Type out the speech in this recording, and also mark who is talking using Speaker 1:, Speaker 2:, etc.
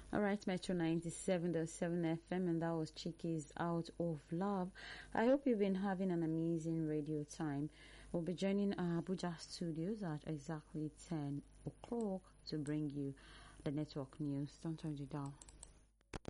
Speaker 1: All right, Metro 97.7 FM, and that was Chickies Out of Love. I hope you've been having an amazing radio time. We'll be joining our Abuja studios at exactly 10 o'clock to bring you the network news. Don't turn it down.